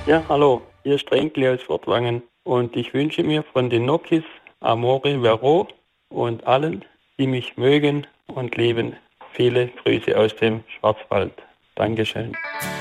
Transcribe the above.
Ja, hallo, hier ist der Enkel aus Fortwangen und ich wünsche mir von den Nokis Amore Vero und allen, die mich mögen und lieben, viele Grüße aus dem Schwarzwald. Dankeschön.